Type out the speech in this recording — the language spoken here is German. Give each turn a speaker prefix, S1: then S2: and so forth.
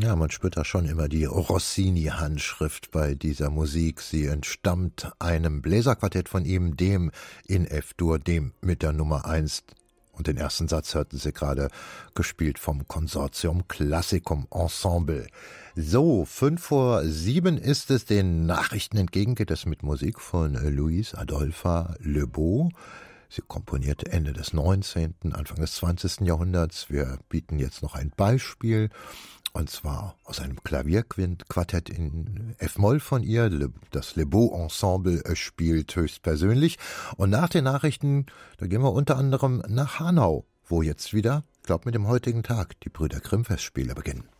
S1: Ja, man spürt da schon immer die Rossini-Handschrift bei dieser Musik. Sie entstammt einem Bläserquartett von ihm, dem in F-Dur, dem mit der Nummer 1. Und den ersten Satz hörten Sie gerade, gespielt vom Consortium Classicum Ensemble. So, 5:07 ist es, den Nachrichten entgegen geht es mit Musik von Louise Adolpha Lebeau. Sie komponierte Ende des 19., Anfang des 20. Jahrhunderts. Wir bieten jetzt noch ein Beispiel, und zwar aus einem Klavierquintett in F-Moll von ihr. Das Lebeau Ensemble spielt höchstpersönlich. Und nach den Nachrichten, da gehen wir unter anderem nach Hanau, wo jetzt wieder, ich glaube mit dem heutigen Tag, die Brüder Grimm Festspiele beginnen.